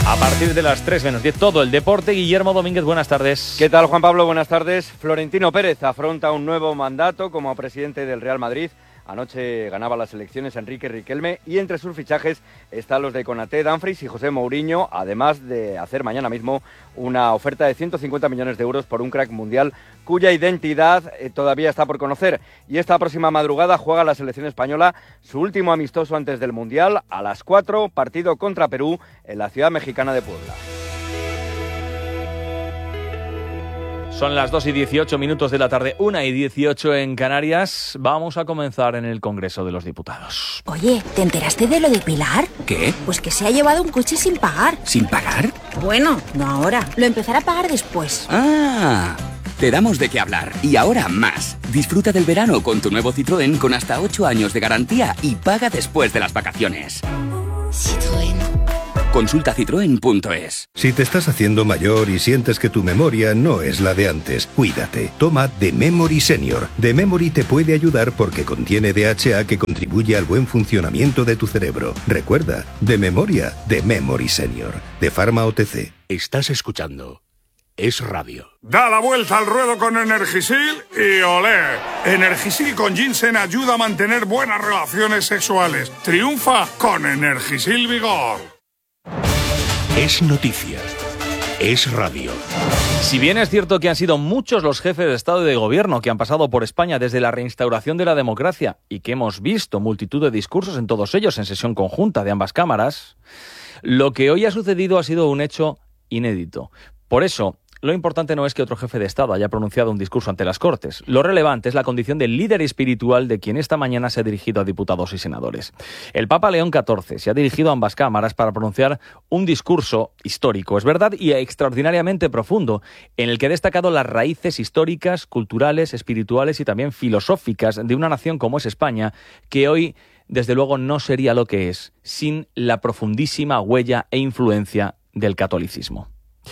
A partir de las 3 menos 10, todo el deporte. Guillermo Domínguez, buenas tardes. ¿Qué tal, Juan Pablo? Buenas tardes. Florentino Pérez afronta un nuevo mandato como presidente del Real Madrid. Anoche ganaba las elecciones Enrique Riquelme y entre sus fichajes están los de Konaté, Dumfries y José Mourinho, además de hacer mañana mismo una oferta de 150 millones de euros por un crack mundial cuya identidad todavía está por conocer. Y esta próxima madrugada juega la selección española su último amistoso antes del Mundial a las 4, partido contra Perú en la ciudad mexicana de Puebla. Son las 2:18 de la tarde, 1:18 en Canarias. Vamos a comenzar en el Congreso de los Diputados. Oye, ¿te enteraste de lo de Pilar? ¿Qué? Pues que se ha llevado un coche sin pagar. ¿Sin pagar? Bueno, no ahora. Lo empezará a pagar después. ¡Ah! Te damos de qué hablar. Y ahora más. Disfruta del verano con tu nuevo Citroën con hasta 8 años de garantía y paga después de las vacaciones. Citroën. Consulta citroen.es. Si te estás haciendo mayor y sientes que tu memoria no es la de antes, cuídate. Toma The Memory Senior. The Memory te puede ayudar porque contiene DHA que contribuye al buen funcionamiento de tu cerebro. Recuerda, de memoria, The Memory Senior. De Pharma OTC. Estás escuchando Es Radio. Da la vuelta al ruedo con Energisil y olé. Energisil con ginseng ayuda a mantener buenas relaciones sexuales. Triunfa con Energisil Vigor. Es noticia. Es radio. Si bien es cierto que han sido muchos los jefes de Estado y de Gobierno que han pasado por España desde la reinstauración de la democracia y que hemos visto multitud de discursos en todos ellos en sesión conjunta de ambas cámaras, lo que hoy ha sucedido ha sido un hecho inédito. Por eso, lo importante no es que otro jefe de Estado haya pronunciado un discurso ante las Cortes. Lo relevante es la condición de líder espiritual de quien esta mañana se ha dirigido a diputados y senadores. El Papa León XIV se ha dirigido a ambas cámaras para pronunciar un discurso histórico, es verdad, y extraordinariamente profundo, en el que ha destacado las raíces históricas, culturales, espirituales y también filosóficas de una nación como es España, que hoy, desde luego, no sería lo que es sin la profundísima huella e influencia del catolicismo.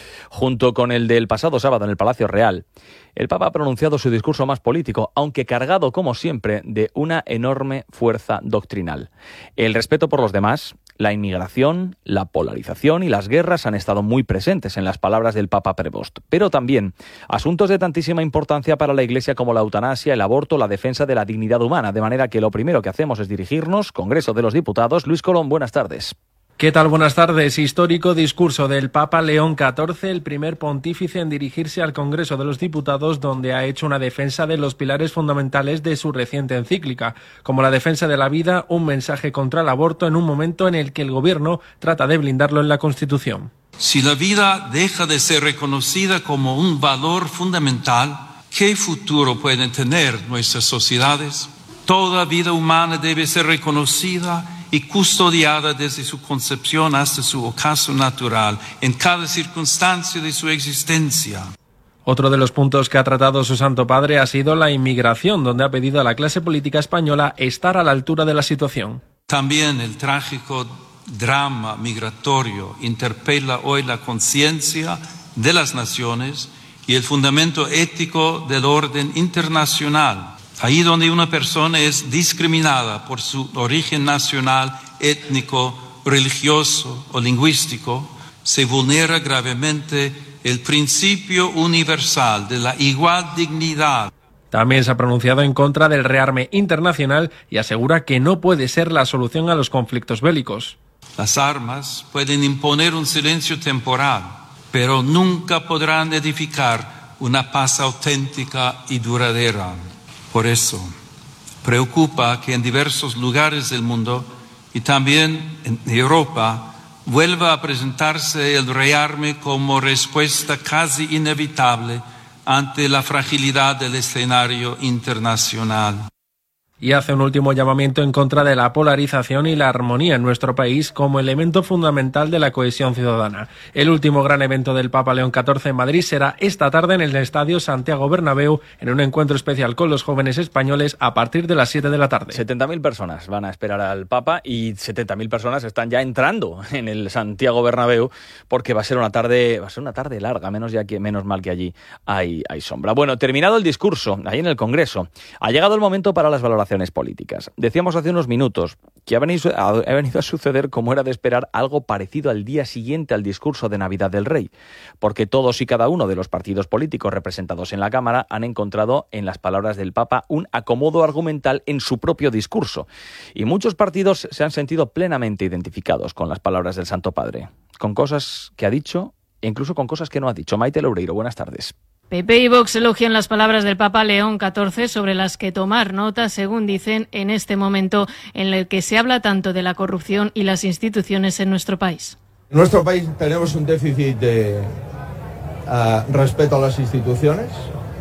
Junto con el del pasado sábado en el Palacio Real, el Papa ha pronunciado su discurso más político, aunque cargado, como siempre, de una enorme fuerza doctrinal. El respeto por los demás, la inmigración, la polarización y las guerras han estado muy presentes en las palabras del Papa Prevost, pero también asuntos de tantísima importancia para la Iglesia como la eutanasia, el aborto, la defensa de la dignidad humana, de manera que lo primero que hacemos es dirigirnos, Congreso de los Diputados. Luis Colón, buenas tardes. ¿Qué tal? Buenas tardes. Histórico discurso del Papa León XIV, el primer pontífice en dirigirse al Congreso de los Diputados, donde ha hecho una defensa de los pilares fundamentales de su reciente encíclica, como la defensa de la vida, un mensaje contra el aborto en un momento en el que el Gobierno trata de blindarlo en la Constitución. Si la vida deja de ser reconocida como un valor fundamental, ¿qué futuro pueden tener nuestras sociedades? Toda vida humana debe ser reconocida y custodiada desde su concepción hasta su ocaso natural, en cada circunstancia de su existencia. Otro de los puntos que ha tratado su Santo Padre ha sido la inmigración, donde ha pedido a la clase política española estar a la altura de la situación. También el trágico drama migratorio interpela hoy la conciencia de las naciones y el fundamento ético del orden internacional. Ahí donde una persona es discriminada por su origen nacional, étnico, religioso o lingüístico, se vulnera gravemente el principio universal de la igual dignidad. También se ha pronunciado en contra del rearme internacional y asegura que no puede ser la solución a los conflictos bélicos. Las armas pueden imponer un silencio temporal, pero nunca podrán edificar una paz auténtica y duradera. Por eso, preocupa que en diversos lugares del mundo y también en Europa vuelva a presentarse el rearme como respuesta casi inevitable ante la fragilidad del escenario internacional. Y hace un último llamamiento en contra de la polarización y la armonía en nuestro país como elemento fundamental de la cohesión ciudadana. El último gran evento del Papa León XIV en Madrid será esta tarde en el Estadio Santiago Bernabéu, en un encuentro especial con los jóvenes españoles a partir de las 7 de la tarde. 70.000 personas van a esperar al Papa y 70.000 personas están ya entrando en el Santiago Bernabéu porque va a ser una tarde larga, menos mal que allí hay sombra. Bueno, terminado el discurso ahí en el Congreso, ha llegado el momento para las valoraciones motivaciones políticas. Decíamos hace unos minutos que ha venido a suceder, como era de esperar, algo parecido al día siguiente al discurso de Navidad del Rey, porque todos y cada uno de los partidos políticos representados en la Cámara han encontrado en las palabras del Papa un acomodo argumental en su propio discurso. Y muchos partidos se han sentido plenamente identificados con las palabras del Santo Padre, con cosas que ha dicho e incluso con cosas que no ha dicho. Maite Loureiro, buenas tardes. PP y Vox elogian las palabras del Papa León XIV sobre las que tomar nota, según dicen, en este momento en el que se habla tanto de la corrupción y las instituciones en nuestro país. En nuestro país tenemos un déficit de respeto a las instituciones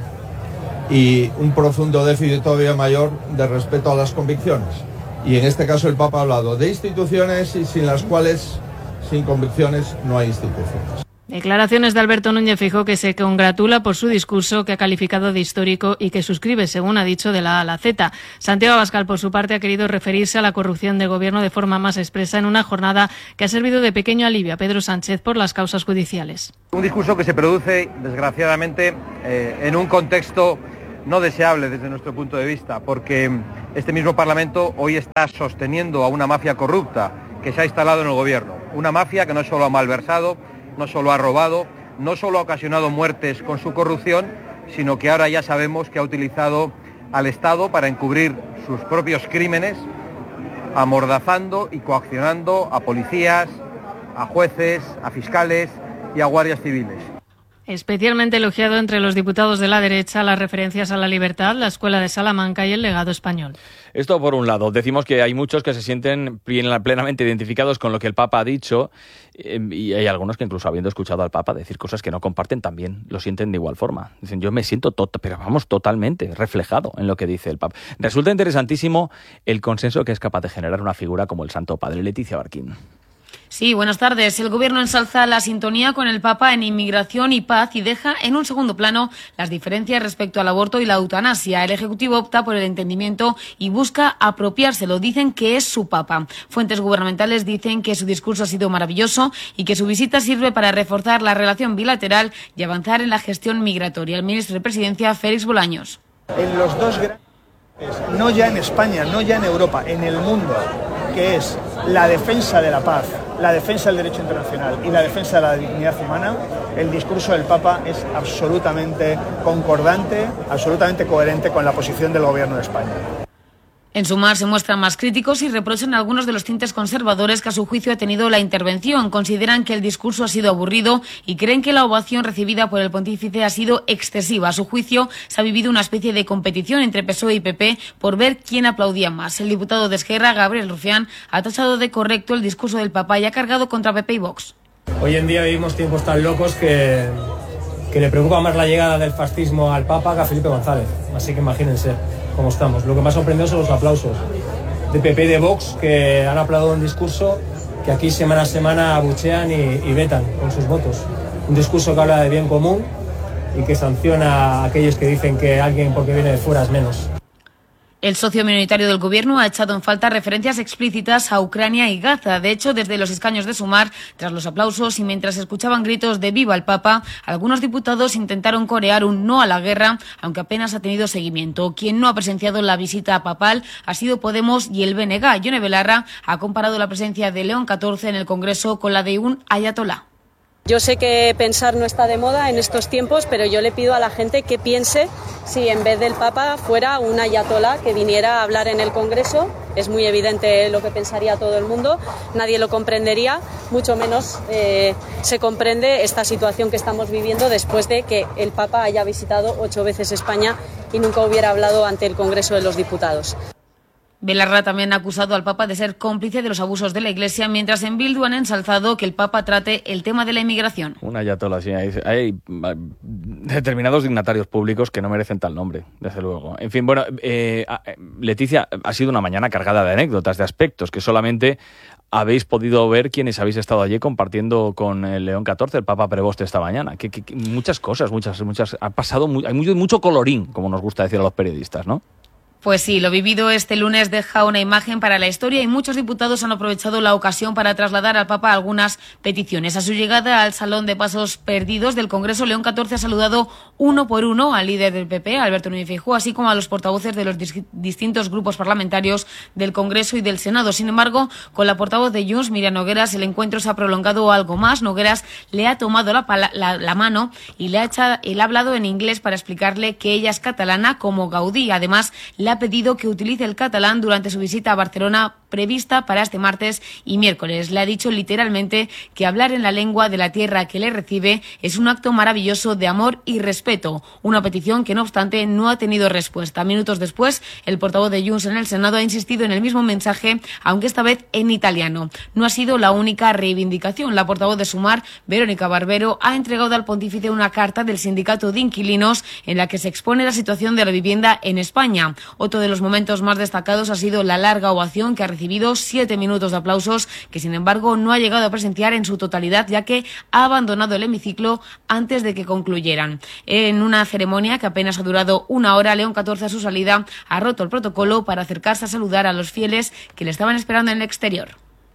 y un profundo déficit todavía mayor de respeto a las convicciones. Y en este caso el Papa ha hablado de instituciones y sin las cuales, sin convicciones, no hay instituciones. Declaraciones de Alberto Núñez Feijóo, que se congratula por su discurso, que ha calificado de histórico y que suscribe, según ha dicho, de la A a la Z. Santiago Abascal, por su parte, ha querido referirse a la corrupción del Gobierno de forma más expresa en una jornada que ha servido de pequeño alivio a Pedro Sánchez por las causas judiciales. Un discurso que se produce, desgraciadamente, en un contexto no deseable desde nuestro punto de vista, porque este mismo Parlamento hoy está sosteniendo a una mafia corrupta que se ha instalado en el Gobierno. Una mafia que no solo ha malversado, no solo ha robado, no solo ha ocasionado muertes con su corrupción, sino que ahora ya sabemos que ha utilizado al Estado para encubrir sus propios crímenes, amordazando y coaccionando a policías, a jueces, a fiscales y a guardias civiles. Especialmente elogiado entre los diputados de la derecha las referencias a la libertad, la Escuela de Salamanca y el legado español. Esto por un lado. Decimos que hay muchos que se sienten plenamente identificados con lo que el Papa ha dicho y hay algunos que incluso habiendo escuchado al Papa decir cosas que no comparten también lo sienten de igual forma. Dicen, yo me siento totalmente reflejado en lo que dice el Papa. Resulta interesantísimo el consenso que es capaz de generar una figura como el Santo Padre. Leticia Barquín. Sí, buenas tardes. El Gobierno ensalza la sintonía con el Papa en inmigración y paz y deja en un segundo plano las diferencias respecto al aborto y la eutanasia. El Ejecutivo opta por el entendimiento y busca apropiárselo. Dicen que es su Papa. Fuentes gubernamentales dicen que su discurso ha sido maravilloso y que su visita sirve para reforzar la relación bilateral y avanzar en la gestión migratoria. El ministro de Presidencia, Félix Bolaños. En los dos grandes, no ya en España, no ya en Europa, en el mundo, que es la defensa de la paz, la defensa del derecho internacional y la defensa de la dignidad humana, el discurso del Papa es absolutamente concordante, absolutamente coherente con la posición del Gobierno de España. En Sumar se muestran más críticos y reprochan algunos de los tintes conservadores que a su juicio ha tenido la intervención. Consideran que el discurso ha sido aburrido y creen que la ovación recibida por el pontífice ha sido excesiva. A su juicio se ha vivido una especie de competición entre PSOE y PP por ver quién aplaudía más. El diputado de Esquerra, Gabriel Rufián, ha tachado de correcto el discurso del Papa y ha cargado contra PP y Vox. Hoy en día vivimos tiempos tan locos que le preocupa más la llegada del fascismo al Papa que a Felipe González. Así que imagínense cómo estamos. Lo que más sorprendió son los aplausos de PP y de Vox, que han aplaudido un discurso que aquí semana a semana abuchean y vetan con sus votos. Un discurso que habla de bien común y que sanciona a aquellos que dicen que alguien porque viene de fuera es menos. El socio minoritario del Gobierno ha echado en falta referencias explícitas a Ucrania y Gaza. De hecho, desde los escaños de Sumar, tras los aplausos y mientras escuchaban gritos de ¡Viva el Papa!, algunos diputados intentaron corear un no a la guerra, aunque apenas ha tenido seguimiento. Quien no ha presenciado la visita papal ha sido Podemos y el BNG. Yone Belarra ha comparado la presencia de León XIV en el Congreso con la de un ayatolá. Yo sé que pensar no está de moda en estos tiempos, pero yo le pido a la gente que piense si en vez del Papa fuera un ayatolá que viniera a hablar en el Congreso. Es muy evidente lo que pensaría todo el mundo, nadie lo comprendería, mucho menos se comprende esta situación que estamos viviendo después de que el Papa haya visitado 8 veces España y nunca hubiera hablado ante el Congreso de los Diputados. Belarra también ha acusado al Papa de ser cómplice de los abusos de la Iglesia, mientras en Bildu han ensalzado que el Papa trate el tema de la inmigración. Una ayatolá, sí. Hay determinados dignatarios públicos que no merecen tal nombre, desde luego. En fin, bueno, Leticia, ha sido una mañana cargada de anécdotas, de aspectos que solamente habéis podido ver quienes habéis estado allí compartiendo con el León XIV, el Papa Preboste, esta mañana. Que muchas cosas, muchas. Ha pasado hay mucho colorín, como nos gusta decir a los periodistas, ¿no? Pues sí, lo vivido este lunes deja una imagen para la historia y muchos diputados han aprovechado la ocasión para trasladar al Papa algunas peticiones. A su llegada al Salón de Pasos Perdidos del Congreso, León XIV ha saludado uno por uno al líder del PP, Alberto Núñez Feijóo, así como a los portavoces de los distintos grupos parlamentarios del Congreso y del Senado. Sin embargo, con la portavoz de Junts, Míriam Nogueras, el encuentro se ha prolongado algo más. Nogueras le ha tomado la mano y le ha hablado en inglés para explicarle que ella es catalana como Gaudí. Además, le ha pedido que utilice el catalán durante su visita a Barcelona prevista para este martes y miércoles. Le ha dicho literalmente que hablar en la lengua de la tierra que le recibe es un acto maravilloso de amor y respeto, una petición que no obstante no ha tenido respuesta. Minutos después, el portavoz de Junts en el Senado ha insistido en el mismo mensaje, aunque esta vez en italiano. No ha sido la única reivindicación. La portavoz de Sumar, Verónica Barbero, ha entregado al pontífice una carta del sindicato de inquilinos en la que se expone la situación de la vivienda en España. Otro de los momentos más destacados ha sido la larga ovación que ha recibido 7 minutos de aplausos, que sin embargo no ha llegado a presenciar en su totalidad, ya que ha abandonado el hemiciclo antes de que concluyeran. En una ceremonia que apenas ha durado una hora, León XIV a su salida ha roto el protocolo para acercarse a saludar a los fieles que le estaban esperando en el exterior.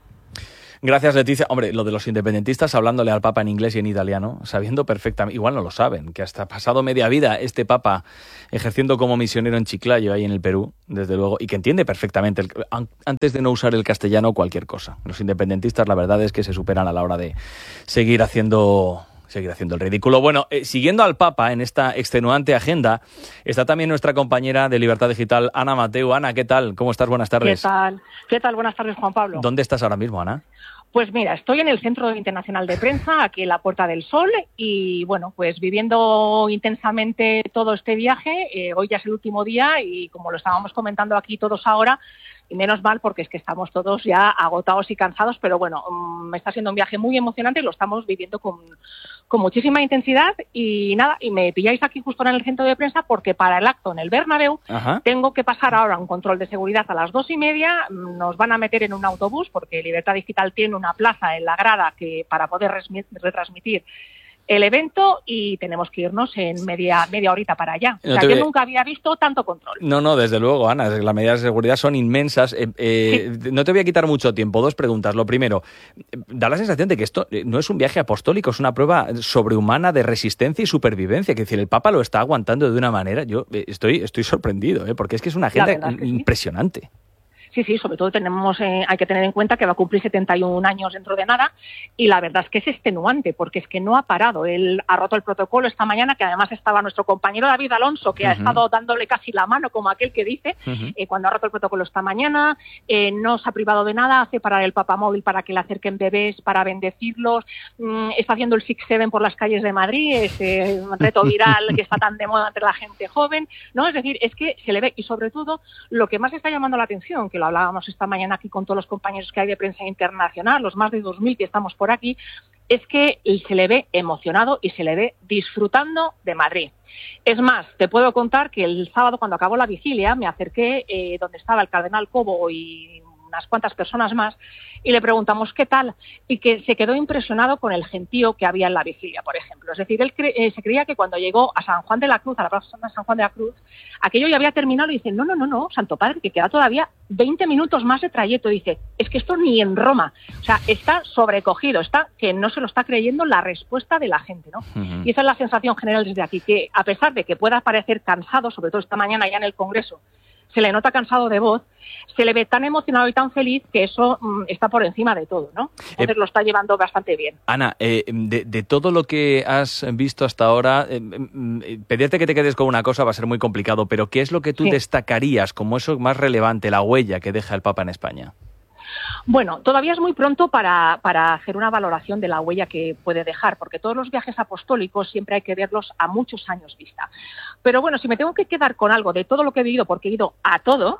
Gracias, Leticia. Hombre, lo de los independentistas hablándole al Papa en inglés y en italiano, sabiendo perfectamente, igual no lo saben, que hasta pasado media vida este Papa ejerciendo como misionero en Chiclayo, ahí en el Perú, desde luego, y que entiende perfectamente, antes de no usar el castellano, cualquier cosa. Los independentistas, la verdad es que se superan a la hora de seguir haciendo el ridículo. Bueno, siguiendo al Papa en esta extenuante agenda, está también nuestra compañera de Libertad Digital, Ana Mateu. Ana, ¿qué tal? ¿Cómo estás? Buenas tardes. ¿Qué tal? Buenas tardes, Juan Pablo. ¿Dónde estás ahora mismo, Ana? Pues mira, estoy en el Centro Internacional de Prensa, aquí en la Puerta del Sol, y bueno, pues viviendo intensamente todo este viaje. Hoy ya es el último día y como lo estábamos comentando aquí todos ahora, y menos mal porque es que estamos todos ya agotados y cansados, pero bueno, está siendo un viaje muy emocionante y lo estamos viviendo con muchísima intensidad y nada, y me pilláis aquí justo en el centro de prensa porque para el acto en el Bernabéu tengo que pasar ahora un control de seguridad a las 2:30, nos van a meter en un autobús porque Libertad Digital tiene una plaza en la grada que para poder retransmitir el evento y tenemos que irnos en media horita para allá. O sea, yo nunca había visto tanto control. No, desde luego, Ana, las medidas de seguridad son inmensas. Sí. No te voy a quitar mucho tiempo. 2 preguntas. Lo primero, da la sensación de que esto no es un viaje apostólico, es una prueba sobrehumana de resistencia y supervivencia. Que decir, el Papa lo está aguantando de una manera. Yo estoy sorprendido, porque es que es una agenda impresionante. Sí, sobre todo hay que tener en cuenta que va a cumplir 71 años dentro de nada y la verdad es que es extenuante porque es que no ha parado. Él ha roto el protocolo esta mañana, que además estaba nuestro compañero David Alonso, que ha estado dándole casi la mano, como aquel que dice, cuando ha roto el protocolo esta mañana. No se ha privado de nada, hace parar el papamóvil para que le acerquen bebés, para bendecirlos. Está haciendo el 6-7 por las calles de Madrid, ese reto viral que está tan de moda entre la gente joven, ¿no? Es decir, es que se le ve y sobre todo lo que más está llamando la atención, que lo hablábamos esta mañana aquí con todos los compañeros que hay de prensa internacional, los más de 2.000 que estamos por aquí, es que se le ve emocionado y se le ve disfrutando de Madrid. Es más, te puedo contar que el sábado cuando acabó la vigilia me acerqué donde estaba el cardenal Cobo y unas cuantas personas más y le preguntamos qué tal y que se quedó impresionado con el gentío que había en la vigilia, por ejemplo. Es decir, él se creía que cuando llegó a San Juan de la Cruz, a la plaza de San Juan de la Cruz, aquello ya había terminado y dice, no, Santo Padre, que queda todavía 20 minutos más de trayecto. Dice, es que esto ni en Roma. O sea, está sobrecogido, está que no se lo está creyendo la respuesta de la gente, ¿no? Y esa es la sensación general desde aquí, que a pesar de que pueda parecer cansado, sobre todo esta mañana ya en el Congreso, se le nota cansado de voz, se le ve tan emocionado y tan feliz que eso está por encima de todo, ¿no? Entonces lo está llevando bastante bien. Ana, de todo lo que has visto hasta ahora, pedirte que te quedes con una cosa va a ser muy complicado, pero ¿qué es lo que tú destacarías como eso más relevante, la huella que deja el Papa en España? Bueno, todavía es muy pronto para hacer una valoración de la huella que puede dejar, porque todos los viajes apostólicos siempre hay que verlos a muchos años vista. Pero bueno, si me tengo que quedar con algo de todo lo que he vivido, porque he ido a todo,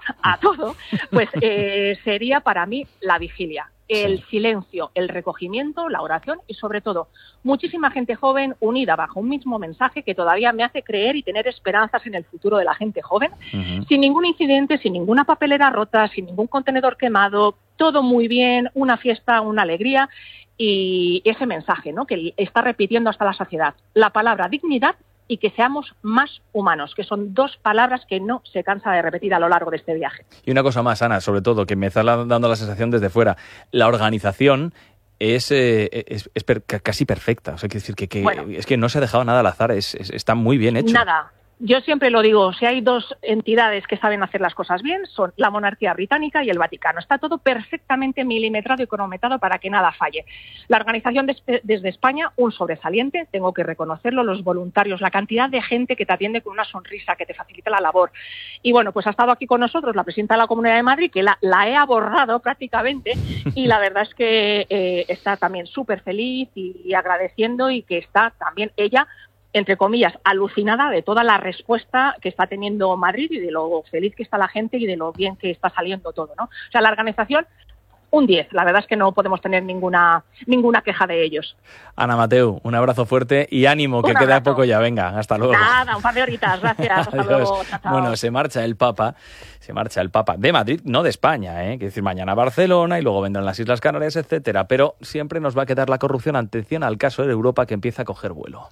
pues sería para mí la vigilia. El silencio, el recogimiento, la oración y sobre todo muchísima gente joven unida bajo un mismo mensaje que todavía me hace creer y tener esperanzas en el futuro de la gente joven, sin ningún incidente, sin ninguna papelera rota, sin ningún contenedor quemado, todo muy bien, una fiesta, una alegría y ese mensaje, ¿no?, que está repitiendo hasta la saciedad. La palabra dignidad y que seamos más humanos, que son dos palabras que no se cansa de repetir a lo largo de este viaje. Y una cosa más, Ana, sobre todo, que me está dando la sensación desde fuera, la organización es casi perfecta. O sea, quiero decir que bueno, es que no se ha dejado nada al azar, está muy bien hecho. Nada. Yo siempre lo digo, si hay dos entidades que saben hacer las cosas bien, son la monarquía británica y el Vaticano. Está todo perfectamente milimetrado y cronometrado para que nada falle. La organización desde España, un sobresaliente, tengo que reconocerlo, los voluntarios, la cantidad de gente que te atiende con una sonrisa, que te facilita la labor. Y bueno, pues ha estado aquí con nosotros la presidenta de la Comunidad de Madrid, que la he abordado prácticamente, y la verdad es que está también súper feliz y agradeciendo, y que está también ella, entre comillas, alucinada de toda la respuesta que está teniendo Madrid y de lo feliz que está la gente y de lo bien que está saliendo todo, ¿no? O sea, la organización, un 10. La verdad es que no podemos tener ninguna queja de ellos. Ana Mateu, un abrazo fuerte y ánimo, que queda poco ya. Venga, hasta luego. Nada, un par de horitas. Gracias. Hasta luego. Chao, chao. Bueno, se marcha el Papa de Madrid, no de España, ¿eh? Quiere decir, mañana a Barcelona y luego vendrán las Islas Canarias, etcétera. Pero siempre nos va a quedar la corrupción. Atención al caso de Europa, que empieza a coger vuelo.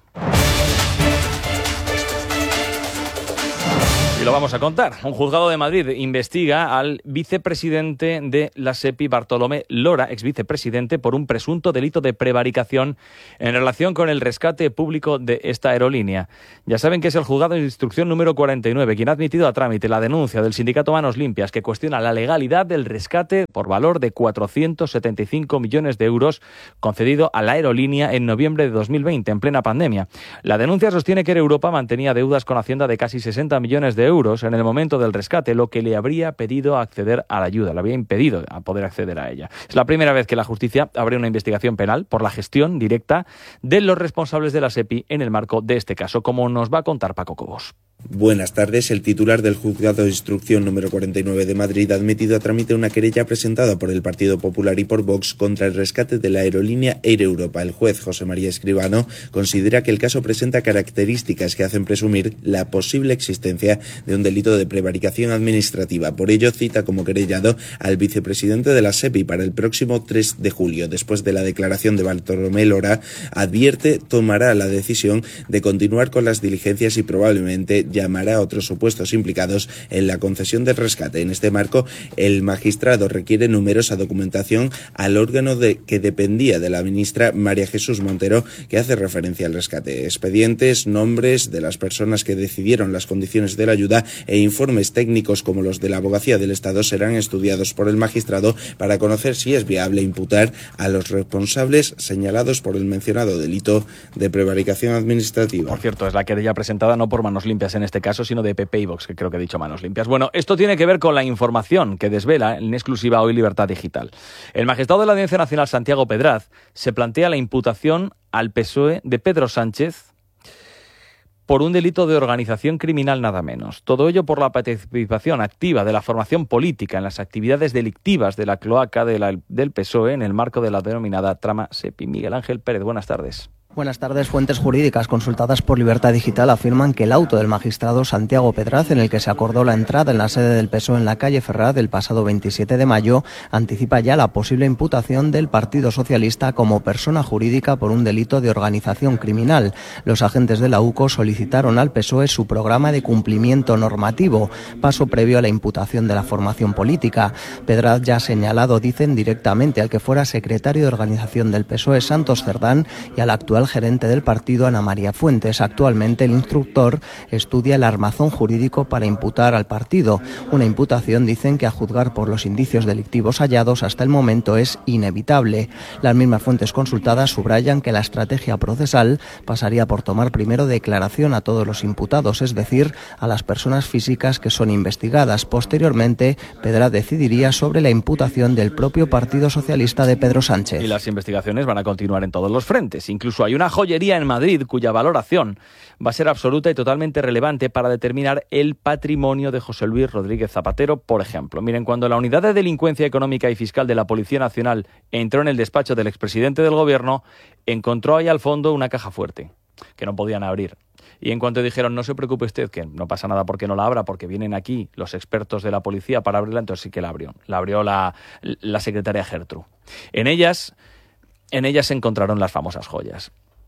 Y lo vamos a contar. Un juzgado de Madrid investiga al vicepresidente de la SEPI, Bartolomé Lora, exvicepresidente, por un presunto delito de prevaricación en relación con el rescate público de esta aerolínea. Ya saben que es el juzgado de instrucción número 49 quien ha admitido a trámite la denuncia del sindicato Manos Limpias, que cuestiona la legalidad del rescate por valor de 475 millones de euros concedido a la aerolínea en noviembre de 2020, en plena pandemia. La denuncia sostiene que Europa mantenía deudas con Hacienda de casi 60 millones de euros en el momento del rescate, lo que le habría pedido acceder a la ayuda, le había impedido a poder acceder a ella. Es la primera vez que la justicia abre una investigación penal por la gestión directa de los responsables de la SEPI en el marco de este caso, como nos va a contar Paco Cobos. Buenas tardes. El titular del Juzgado de Instrucción número 49 de Madrid ha admitido a trámite una querella presentada por el Partido Popular y por Vox contra el rescate de la aerolínea Air Europa. El juez José María Escribano considera que el caso presenta características que hacen presumir la posible existencia de un delito de prevaricación administrativa. Por ello, cita como querellado al vicepresidente de la SEPI para el próximo 3 de julio. Después de la declaración de Bartolomé Lora, advierte tomará la decisión de continuar con las diligencias y probablemente llamará a otros supuestos implicados en la concesión del rescate. En este marco, el magistrado requiere numerosa documentación al órgano que dependía de la ministra María Jesús Montero, que hace referencia al rescate. Expedientes, nombres de las personas que decidieron las condiciones de la ayuda e informes técnicos como los de la Abogacía del Estado serán estudiados por el magistrado para conocer si es viable imputar a los responsables señalados por el mencionado delito de prevaricación administrativa. Por cierto, es la querella presentada no por Manos Limpias en este caso, sino de PP y Vox, que creo que he dicho Manos Limpias. Bueno, esto tiene que ver con la información que desvela en exclusiva hoy Libertad Digital. El magistrado de la Audiencia Nacional, Santiago Pedraz, se plantea la imputación al PSOE de Pedro Sánchez por un delito de organización criminal nada menos. Todo ello por la participación activa de la formación política en las actividades delictivas de la cloaca del PSOE en el marco de la denominada trama SEPI. Miguel Ángel Pérez, buenas tardes. Buenas tardes. Fuentes jurídicas consultadas por Libertad Digital afirman que el auto del magistrado Santiago Pedraz, en el que se acordó la entrada en la sede del PSOE en la calle Ferraz del pasado 27 de mayo, anticipa ya la posible imputación del Partido Socialista como persona jurídica por un delito de organización criminal. Los agentes de la UCO solicitaron al PSOE su programa de cumplimiento normativo, paso previo a la imputación de la formación política. Pedraz ya ha señalado, dicen, directamente al que fuera secretario de organización del PSOE, Santos Cerdán, y al actual gerente del partido, Ana María Fuentes. Actualmente el instructor estudia el armazón jurídico para imputar al partido. Una imputación, dicen, que a juzgar por los indicios delictivos hallados hasta el momento es inevitable. Las mismas fuentes consultadas subrayan que la estrategia procesal pasaría por tomar primero declaración a todos los imputados, es decir, a las personas físicas que son investigadas. Posteriormente, Pedraz decidiría sobre la imputación del propio Partido Socialista de Pedro Sánchez. Y las investigaciones van a continuar en todos los frentes. Incluso hay una joyería en Madrid cuya valoración va a ser absoluta y totalmente relevante para determinar el patrimonio de José Luis Rodríguez Zapatero, por ejemplo. Miren, cuando la Unidad de Delincuencia Económica y Fiscal de la Policía Nacional entró en el despacho del expresidente del Gobierno, encontró ahí al fondo una caja fuerte que no podían abrir. Y en cuanto dijeron, no se preocupe usted, que no pasa nada porque no la abra, porque vienen aquí los expertos de la policía para abrirla, entonces sí que la abrió. La abrió la secretaria Gertrude. En ellas se encontraron las famosas joyas.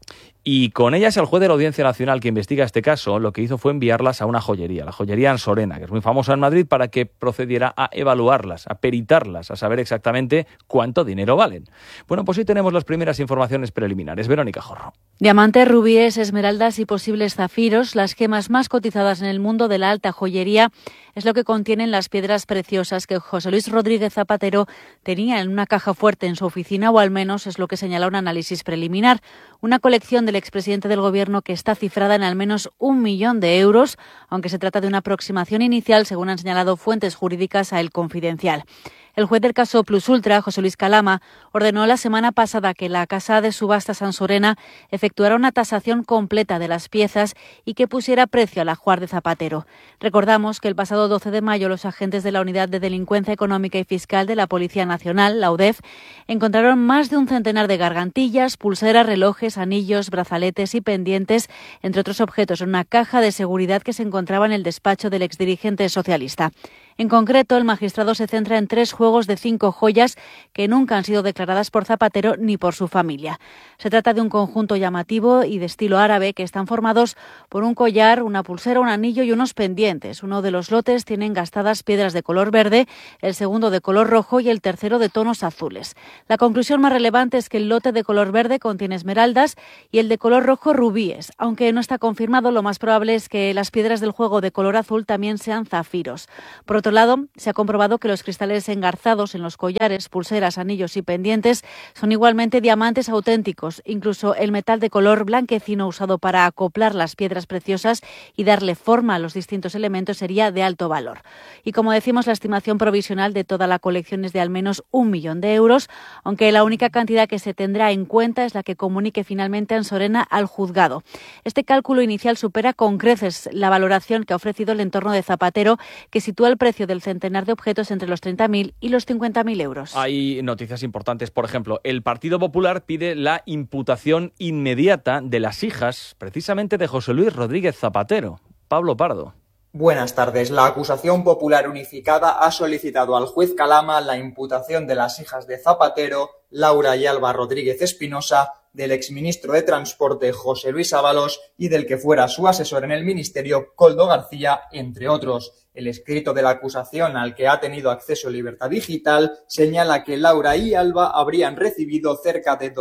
Y con ellas el juez de la Audiencia Nacional que investiga este caso lo que hizo fue enviarlas a una joyería, la joyería Ansorena, que es muy famosa en Madrid, para que procediera a evaluarlas, a peritarlas, a saber exactamente cuánto dinero valen. Bueno, pues hoy tenemos las primeras informaciones preliminares. Verónica Jorro. Diamantes, rubíes, esmeraldas y posibles zafiros, las gemas más cotizadas en el mundo de la alta joyería, es lo que contienen las piedras preciosas que José Luis Rodríguez Zapatero tenía en una caja fuerte en su oficina, o al menos es lo que señala un análisis preliminar. Una colección del expresidente del Gobierno que está cifrada en al menos 1 millón de euros, aunque se trata de una aproximación inicial, según han señalado fuentes jurídicas a El Confidencial. El juez del caso Plus Ultra, José Luis Calama, ordenó la semana pasada que la casa de subastas Ansorena efectuara una tasación completa de las piezas y que pusiera precio al ajuar de Zapatero. Recordamos que el pasado 12 de mayo los agentes de la Unidad de Delincuencia Económica y Fiscal de la Policía Nacional, la UDEF, encontraron más de un centenar de gargantillas, pulseras, relojes, anillos, brazaletes y pendientes, entre otros objetos, en una caja de seguridad que se encontraba en el despacho del exdirigente socialista. En concreto, el magistrado se centra en 3 juegos de 5 joyas que nunca han sido declaradas por Zapatero ni por su familia. Se trata de un conjunto llamativo y de estilo árabe que están formados por un collar, una pulsera, un anillo y unos pendientes. Uno de los lotes tiene engastadas piedras de color verde, el segundo de color rojo y el tercero de tonos azules. La conclusión más relevante es que el lote de color verde contiene esmeraldas y el de color rojo rubíes. Aunque no está confirmado, lo más probable es que las piedras del juego de color azul también sean zafiros. Por otro lado, se ha comprobado que los cristales engarzados en los collares, pulseras, anillos y pendientes son igualmente diamantes auténticos. Incluso el metal de color blanquecino usado para acoplar las piedras preciosas y darle forma a los distintos elementos sería de alto valor. Y como decimos, la estimación provisional de toda la colección es de al menos 1 millón de euros, aunque la única cantidad que se tendrá en cuenta es la que comunique finalmente Ansorena al juzgado. Este cálculo inicial supera con creces la valoración que ha ofrecido el entorno de Zapatero, que sitúa el precio del centenar de objetos entre los 30.000 y los 50.000 euros. Hay noticias importantes. Por ejemplo, el Partido Popular pide la imputación inmediata de las hijas, precisamente de José Luis Rodríguez Zapatero. Pablo Pardo. Buenas tardes. La acusación popular unificada ha solicitado al juez Calama la imputación de las hijas de Zapatero, Laura y Alba Rodríguez Espinosa, del exministro de Transporte José Luis Ábalos y del que fuera su asesor en el ministerio Koldo García, entre otros. El escrito de la acusación, al que ha tenido acceso Libertad Digital, señala que Laura y Alba habrían recibido cerca de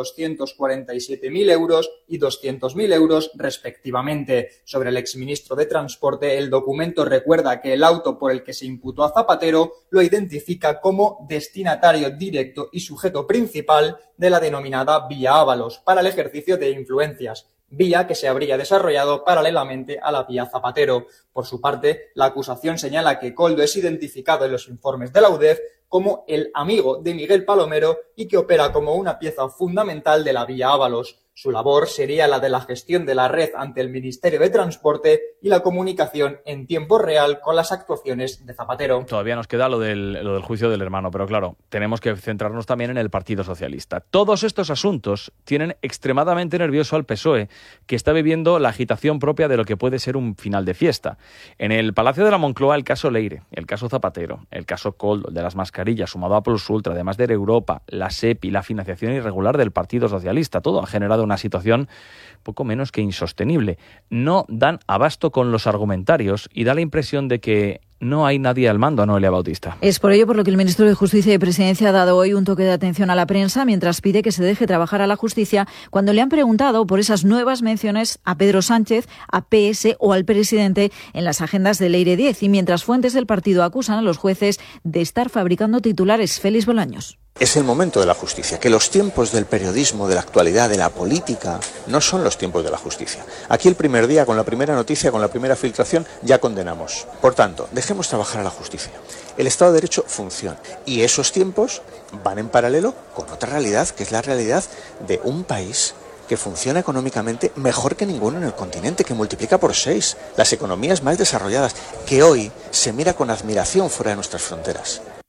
247.000 euros y 200.000 euros respectivamente. Sobre el exministro de Transporte, el documento recuerda que el auto por el que se imputó a Zapatero lo identifica como destinatario directo y sujeto principal de la denominada Vía Ábalos para el ejercicio de influencias, vía que se habría desarrollado paralelamente a la vía Zapatero. Por su parte, la acusación señala que Koldo es identificado en los informes de la UDEF como el amigo de Miguel Palomero y que opera como una pieza fundamental de la vía Ábalos. Su labor sería la de la gestión de la red ante el Ministerio de Transporte y la comunicación en tiempo real con las actuaciones de Zapatero. Todavía nos queda lo del juicio del hermano, pero claro, tenemos que centrarnos también en el Partido Socialista. Todos estos asuntos tienen extremadamente nervioso al PSOE, que está viviendo la agitación propia de lo que puede ser un final de fiesta. En el Palacio de la Moncloa, el caso Leire, el caso Zapatero, el caso Koldo, el de las mascarillas, sumado a Plus Ultra, además de Europa, la SEPI, la financiación irregular del Partido Socialista, todo ha generado una situación poco menos que insostenible. No dan abasto con los argumentarios y da la impresión de que no hay nadie al mando, Noelia Bautista. Es por ello por lo que el ministro de Justicia y Presidencia ha dado hoy un toque de atención a la prensa mientras pide que se deje trabajar a la justicia cuando le han preguntado por esas nuevas menciones a Pedro Sánchez, a PS o al presidente en las agendas de Leire 10 y mientras fuentes del partido acusan a los jueces de estar fabricando titulares. Félix Bolaños. Es el momento de la justicia, que los tiempos del periodismo, de la actualidad, de la política, no son los tiempos de la justicia. Aquí el primer día, con la primera noticia, con la primera filtración, ya condenamos. Por tanto, dejemos trabajar a la justicia. El Estado de Derecho funciona y esos tiempos van en paralelo con otra realidad, que es la realidad de un país que funciona económicamente mejor que ninguno en el continente, que multiplica por 6 las economías más desarrolladas, que hoy se mira con admiración fuera de nuestras fronteras.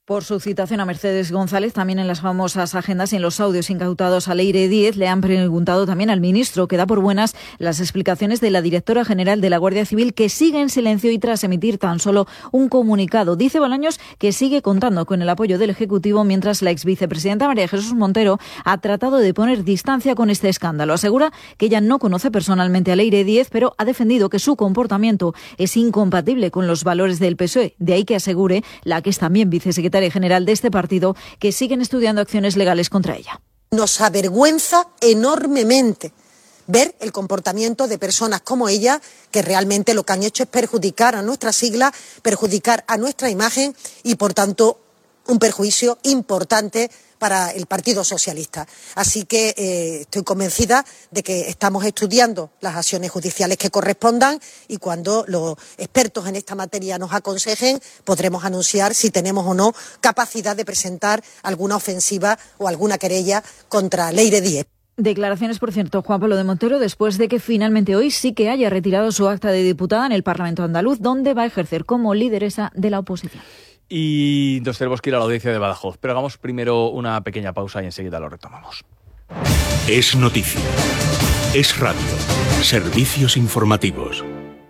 Por su citación a Mercedes González, también en las famosas agendas y en los audios incautados a Leire Díez, le han preguntado también al ministro, que da por buenas las explicaciones de la directora general de la Guardia Civil, que sigue en silencio y tras emitir tan solo un comunicado. Dice Bolaños que sigue contando con el apoyo del Ejecutivo, mientras la exvicepresidenta María Jesús Montero ha tratado de poner distancia con este escándalo. Asegura que ella no conoce personalmente a Leire Díez, pero ha defendido que su comportamiento es incompatible con los valores del PSOE. De ahí que asegure la que es también vicesecretaria general de este partido, que siguen estudiando acciones legales contra ella. Nos avergüenza enormemente ver el comportamiento de personas como ella, que realmente lo que han hecho es perjudicar a nuestra sigla, perjudicar a nuestra imagen y, por tanto, un perjuicio importante para el Partido Socialista. Así que estoy convencida de que estamos estudiando las acciones judiciales que correspondan y cuando los expertos en esta materia nos aconsejen, podremos anunciar si tenemos o no capacidad de presentar alguna ofensiva o alguna querella contra Leire Díez. Declaraciones, por cierto, Juan Pablo de Montero, después de que finalmente hoy sí que haya retirado su acta de diputada en el Parlamento andaluz, donde va a ejercer como lideresa de la oposición. Y nos tenemos que ir a la audiencia de Badajoz, pero hagamos primero una pequeña pausa y enseguida lo retomamos. Es noticia. Es radio. Servicios informativos.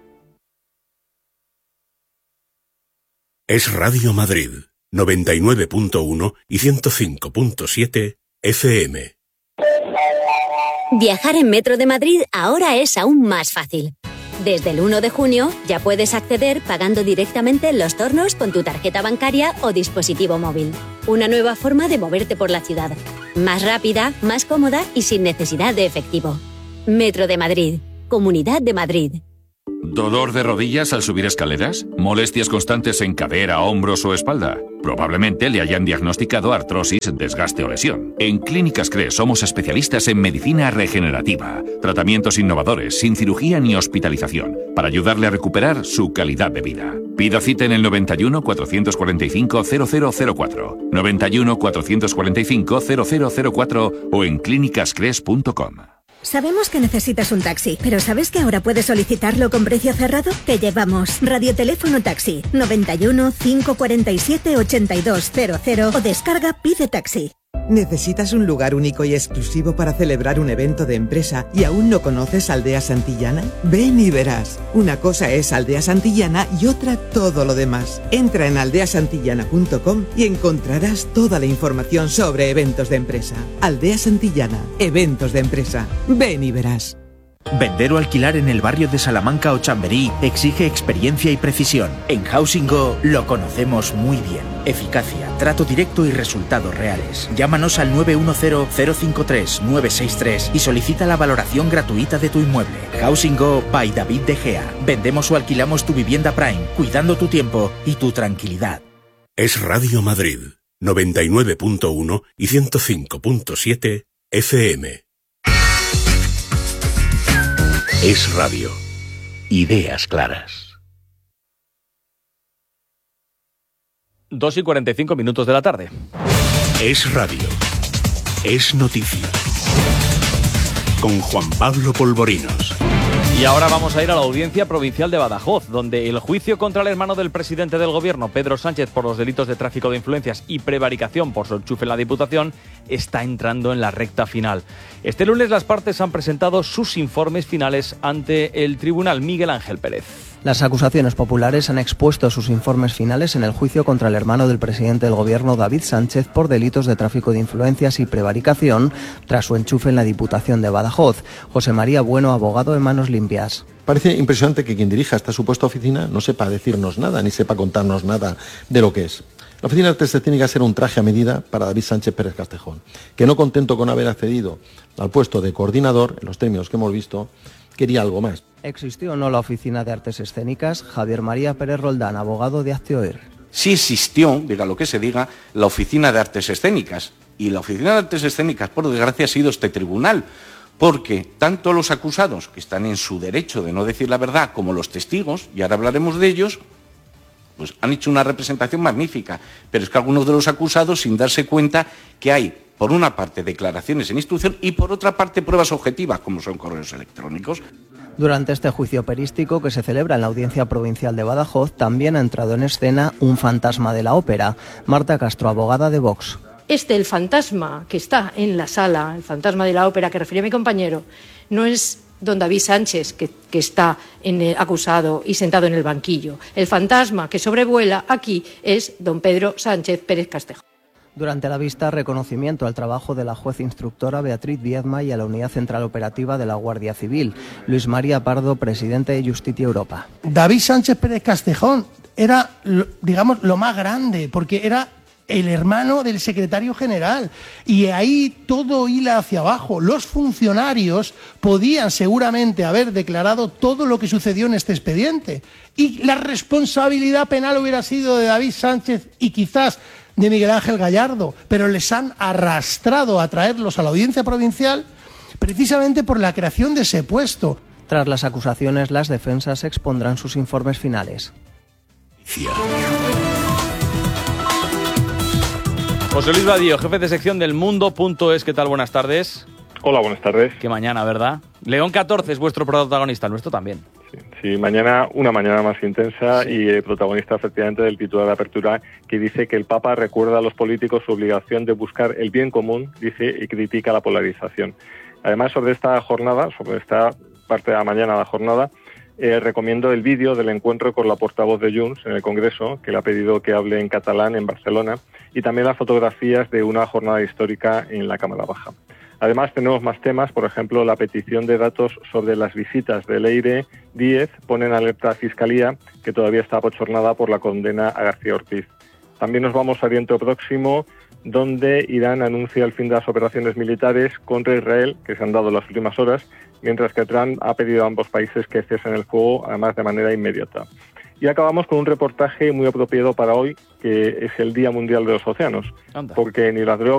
Es Radio Madrid, 99.1 y 105.7 FM. Viajar en Metro de Madrid ahora es aún más fácil. Desde el 1 de junio ya puedes acceder pagando directamente en los tornos con tu tarjeta bancaria o dispositivo móvil. Una nueva forma de moverte por la ciudad. Más rápida, más cómoda y sin necesidad de efectivo. Metro de Madrid. Comunidad de Madrid. ¿Dolor de rodillas al subir escaleras? ¿Molestias constantes en cadera, hombros o espalda? Probablemente le hayan diagnosticado artrosis, desgaste o lesión. En Clínicas CRES somos especialistas en medicina regenerativa. Tratamientos innovadores, sin cirugía ni hospitalización, para ayudarle a recuperar su calidad de vida. Pida cita en el 91 445 0004, 91 445 0004 o en clínicascres.com. Sabemos que necesitas un taxi, pero ¿sabes que ahora puedes solicitarlo con precio cerrado? Te llevamos Radioteléfono Taxi, 91 547 8200 o descarga Pide Taxi. ¿Necesitas un lugar único y exclusivo para celebrar un evento de empresa y aún no conoces Aldea Santillana? Ven y verás. Una cosa es Aldea Santillana y otra todo lo demás. Entra en aldeasantillana.com y encontrarás toda la información sobre eventos de empresa. Aldea Santillana, eventos de empresa. Ven y verás. Vender o alquilar en el barrio de Salamanca o Chamberí exige experiencia y precisión. En Housing Go lo conocemos muy bien. Eficacia, trato directo y resultados reales. Llámanos al 910-053-963 y solicita la valoración gratuita de tu inmueble. Housing Go by David De Gea. Vendemos o alquilamos tu vivienda Prime, cuidando tu tiempo y tu tranquilidad. Es Radio Madrid, 99.1 y 105.7 FM. Es radio. Ideas claras. 2:45 de la tarde. Es radio. Es noticia. Con Juan Pablo Polvorinos. Y ahora vamos a ir a la Audiencia Provincial de Badajoz, donde el juicio contra el hermano del presidente del Gobierno, Pedro Sánchez, por los delitos de tráfico de influencias y prevaricación por su enchufe en la Diputación, está entrando en la recta final. Este lunes las partes han presentado sus informes finales ante el tribunal. Miguel Ángel Pérez. Las acusaciones populares han expuesto sus informes finales en el juicio contra el hermano del presidente del Gobierno, David Sánchez, por delitos de tráfico de influencias y prevaricación tras su enchufe en la Diputación de Badajoz. José María Bueno, abogado de Manos Limpias. Parece impresionante que quien dirija esta supuesta oficina no sepa decirnos nada, ni sepa contarnos nada de lo que es. La oficina de artes técnicas era un traje a medida para David Sánchez Pérez Castejón, que no contento con haber accedido al puesto de coordinador, en los términos que hemos visto, quería algo más. ¿Existió o no la Oficina de Artes Escénicas? Javier María Pérez Roldán, abogado de Actioer. Sí existió, diga lo que se diga, la Oficina de Artes Escénicas. Y la Oficina de Artes Escénicas, por desgracia, ha sido este tribunal. Porque tanto los acusados, que están en su derecho de no decir la verdad, como los testigos, y ahora hablaremos de ellos, pues han hecho una representación magnífica. Pero es que algunos de los acusados, sin darse cuenta que hay, por una parte, declaraciones en instrucción y por otra parte, pruebas objetivas, como son correos electrónicos. Durante este juicio operístico que se celebra en la Audiencia Provincial de Badajoz, también ha entrado en escena un fantasma de la ópera. Marta Castro, abogada de Vox. El fantasma que está en la sala, el fantasma de la ópera que refería mi compañero, no es don David Sánchez, que está acusado y sentado en el banquillo. El fantasma que sobrevuela aquí es don Pedro Sánchez Pérez Castejón. Durante la vista, reconocimiento al trabajo de la juez instructora Beatriz Viedma y a la Unidad Central Operativa de la Guardia Civil. Luis María Pardo, presidente de Justitia Europa. David Sánchez Pérez Castejón era, digamos, lo más grande, porque era el hermano del secretario general, y ahí todo hila hacia abajo. Los funcionarios podían seguramente haber declarado todo lo que sucedió en este expediente, y la responsabilidad penal hubiera sido de David Sánchez y quizás de Miguel Ángel Gallardo, pero les han arrastrado a traerlos a la Audiencia Provincial precisamente por la creación de ese puesto. Tras las acusaciones, las defensas expondrán sus informes finales. José Luis Vadillo, jefe de sección del Mundo.es. ¿Qué tal? Buenas tardes. Hola, buenas tardes. Qué mañana, ¿verdad? León 14 es vuestro protagonista, nuestro también. Sí, mañana una mañana más intensa, y el protagonista efectivamente del titular de apertura, que dice que el Papa recuerda a los políticos su obligación de buscar el bien común, dice, y critica la polarización. Además, sobre esta jornada, sobre esta parte de la mañana de la jornada, recomiendo el vídeo del encuentro con la portavoz de Junts en el Congreso, que le ha pedido que hable en catalán en Barcelona, y también las fotografías de una jornada histórica en la Cámara Baja. Además, tenemos más temas, por ejemplo, la petición de datos sobre las visitas de Leire Díez pone en alerta a Fiscalía, que todavía está abochornada por la condena a García Ortiz. También nos vamos a Oriente Próximo, donde Irán anuncia el fin de las operaciones militares contra Israel, que se han dado en las últimas horas, mientras que Trump ha pedido a ambos países que cesen el fuego, además de manera inmediata. Y acabamos con un reportaje muy apropiado para hoy, que es el Día Mundial de los Océanos, porque ni las drogas